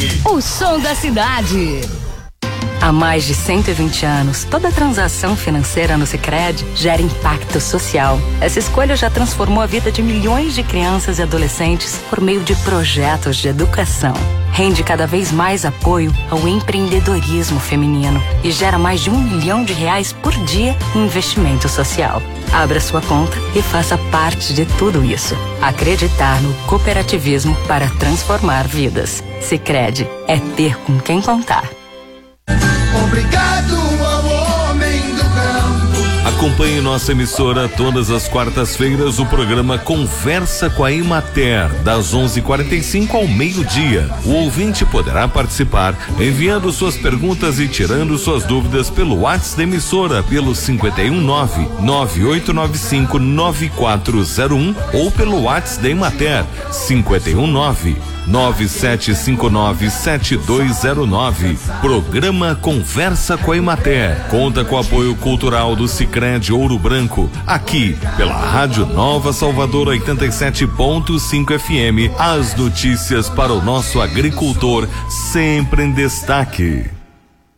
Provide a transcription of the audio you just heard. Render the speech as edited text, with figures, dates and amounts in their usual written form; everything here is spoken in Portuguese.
FM. O som da cidade. Há mais de 120 anos, toda transação financeira no Sicredi gera impacto social. Essa escolha já transformou a vida de milhões de crianças e adolescentes por meio de projetos de educação. Rende cada vez mais apoio ao empreendedorismo feminino e gera mais de R$1 milhão por dia em investimento social. Abra sua conta e faça parte de tudo isso. Acreditar no cooperativismo para transformar vidas. Sicredi é ter com quem contar. Obrigado ao homem do campo. Acompanhe nossa emissora todas as quartas-feiras o programa Conversa com a Emater, das 11h45 ao meio-dia. O ouvinte poderá participar enviando suas perguntas e tirando suas dúvidas pelo WhatsApp da emissora pelo 519-9895-9401 ou pelo WhatsApp da Emater 519-9759-7209. Programa Conversa com a Emater conta com o apoio cultural do Sicredi Ouro Branco, aqui pela Rádio Nova Salvador 87.5 FM. As notícias para o nosso agricultor sempre em destaque.